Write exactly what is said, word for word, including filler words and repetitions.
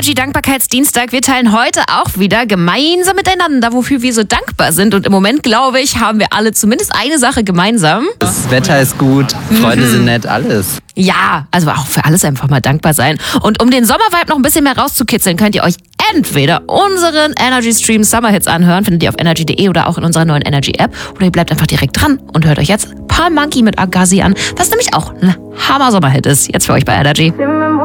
Energy Dankbarkeitsdienstag. Wir teilen heute auch wieder gemeinsam miteinander, wofür wir so dankbar sind. Und im Moment, glaube ich, haben wir alle zumindest eine Sache gemeinsam. Das Wetter ist gut, Freunde mhm. sind nett, alles. Ja, also auch für alles einfach mal dankbar sein. Und um den Sommervibe noch ein bisschen mehr rauszukitzeln, könnt ihr euch entweder unseren Energy Stream Summer Hits anhören, findet ihr auf energy punkt de oder auch in unserer neuen Energy App. Oder ihr bleibt einfach direkt dran und hört euch jetzt Palm Monkey mit Agassi an, was nämlich auch ein Hammer Sommerhit ist. Jetzt für euch bei Energy.